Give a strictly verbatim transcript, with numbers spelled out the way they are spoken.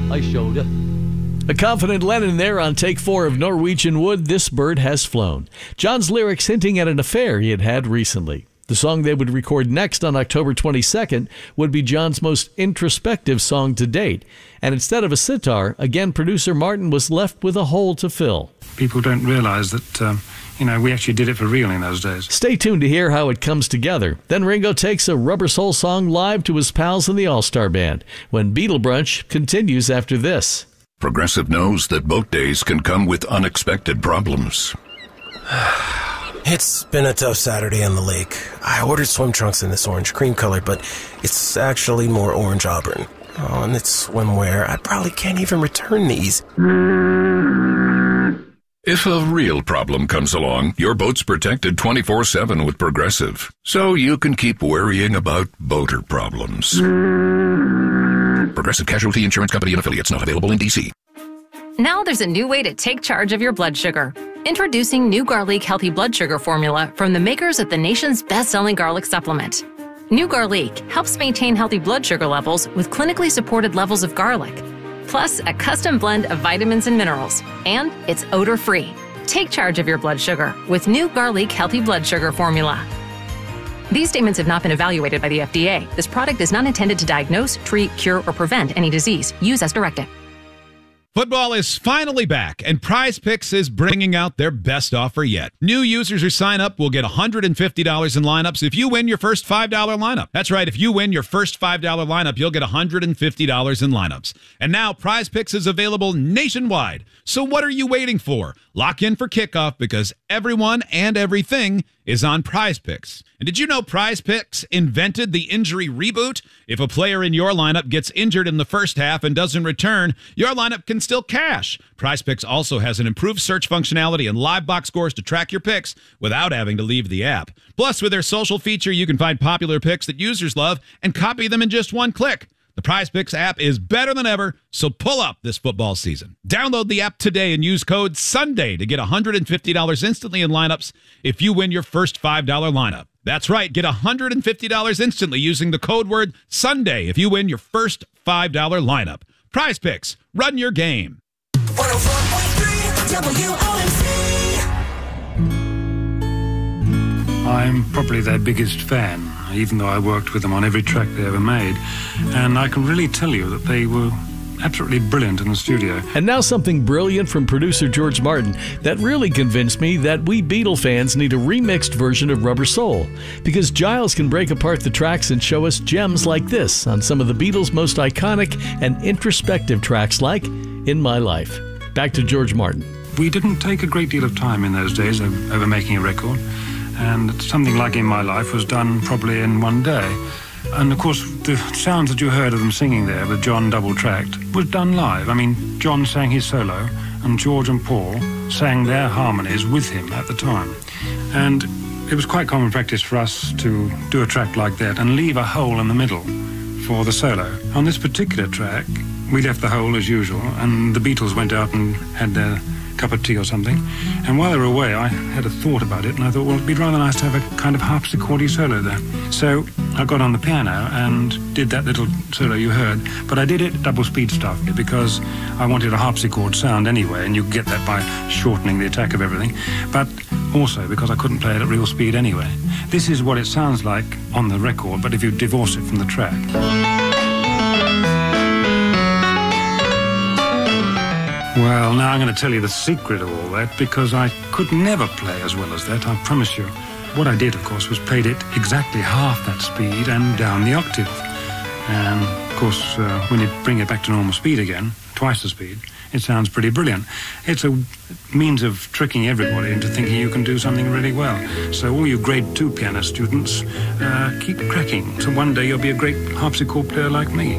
I showed you. A confident Lennon there on take four of Norwegian Wood, This Bird Has Flown. John's lyrics hinting at an affair he had had recently. The song they would record next on October twenty-second would be John's most introspective song to date. And instead of a sitar, again, producer Martin was left with a hole to fill. People don't realize that, um, you know, we actually did it for real in those days. Stay tuned to hear how it comes together. Then Ringo takes a Rubber Soul song live to his pals in the All-Star Band, when Beatle Brunch continues after this. Progressive knows that boat days can come with unexpected problems. It's been a tough Saturday on the lake. I ordered swim trunks in this orange cream color, but it's actually more orange auburn. Oh, and it's swimwear. I probably can't even return these. If a real problem comes along, your boat's protected twenty-four seven with Progressive, so you can keep worrying about boater problems. Progressive Casualty Insurance Company and Affiliates, not available in D C. Now there's a new way to take charge of your blood sugar. Introducing New Garlic Healthy Blood Sugar Formula from the makers of the nation's best-selling garlic supplement. New Garlic helps maintain healthy blood sugar levels with clinically supported levels of garlic, plus a custom blend of vitamins and minerals, and it's odor-free. Take charge of your blood sugar with New Garlic Healthy Blood Sugar Formula. These statements have not been evaluated by the F D A. This product is not intended to diagnose, treat, cure, or prevent any disease. Use as directed. Football is finally back, and Prize Picks is bringing out their best offer yet. New users who sign up will get one hundred fifty dollars in lineups if you win your first five dollar lineup. That's right, if you win your first five dollar lineup, you'll get one hundred fifty dollars in lineups. And now Prize Picks is available nationwide. So what are you waiting for? Lock in for kickoff because everyone and everything is on Prize Picks. And did you know Prize Picks invented the injury reboot? If a player in your lineup gets injured in the first half and doesn't return, your lineup can still cash. Prize Picks also has an improved search functionality and live box scores to track your picks without having to leave the app. Plus, with their social feature, you can find popular picks that users love and copy them in just one click. The Prize Picks app is better than ever, so pull up this football season. Download the app today and use code SUNDAY to get one hundred fifty dollars instantly in lineups if you win your first five dollar lineup. That's right, get one hundred fifty dollars instantly using the code word SUNDAY if you win your first five dollar lineup. Prize Picks, run your game. one oh four point three W O M C. I'm probably their biggest fan, even though I worked with them on every track they ever made. And I can really tell you that they were absolutely brilliant in the studio. And now something brilliant from producer George Martin that really convinced me that we Beatle fans need a remixed version of Rubber Soul, because Giles can break apart the tracks and show us gems like this on some of the Beatles' most iconic and introspective tracks like In My Life. Back to George Martin. We didn't take a great deal of time in those days over making a record, and something like In My Life was done probably in one day. And of course, the sounds that you heard of them singing there with John double-tracked was done live. I mean, John sang his solo, and George and Paul sang their harmonies with him at the time. And it was quite common practice for us to do a track like that and leave a hole in the middle for the solo. On this particular track, we left the hole as usual, and the Beatles went out and had their cup of tea or something. And while they were away, I had a thought about it, and I thought, well, it'd be rather nice to have a kind of harpsichord-y solo there. So I got on the piano and did that little solo you heard, but I did it double speed stuff because I wanted a harpsichord sound anyway, and you get that by shortening the attack of everything, but also because I couldn't play it at real speed anyway. This is what it sounds like on the record, but if you divorce it from the track. Well, now I'm going to tell you the secret of all that, because I could never play as well as that, I promise you. What I did, of course, was played it exactly half that speed and down the octave. And, of course, uh, when you bring it back to normal speed again, twice the speed, it sounds pretty brilliant. It's a means of tricking everybody into thinking you can do something really well. So all you grade two piano students, uh, keep cracking. So one day you'll be a great harpsichord player like me.